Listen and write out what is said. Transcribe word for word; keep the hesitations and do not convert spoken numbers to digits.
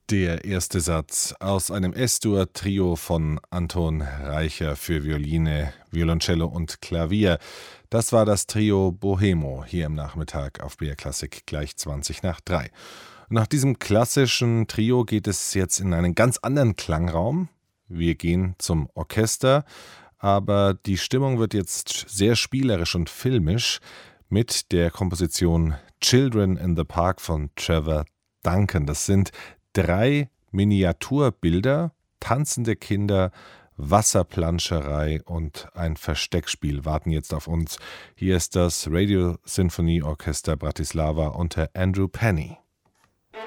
Der erste Satz aus einem S-Dur-Trio von Anton Reicher für Violine, Violoncello und Klavier. Das war das Trio Bohemo hier im Nachmittag auf B R Klassik gleich zwanzig nach drei. Nach diesem klassischen Trio geht es jetzt in einen ganz anderen Klangraum. Wir gehen zum Orchester, aber die Stimmung wird jetzt sehr spielerisch und filmisch mit der Komposition Children in the Park von Trevor Duncan. Das sind drei Miniaturbilder, tanzende Kinder, Wasserplanscherei und ein Versteckspiel warten jetzt auf uns. Hier ist das Radio Sinfonie Orchester Bratislava unter Andrew Penny.